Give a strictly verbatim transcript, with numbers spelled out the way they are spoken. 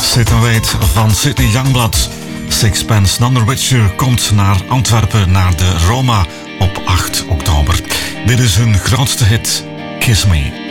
Sit and Wait van Sidney Youngblood. Sixpence None the Richer komt naar Antwerpen, naar de Roma op acht oktober. Dit is hun grootste hit, Kiss Me.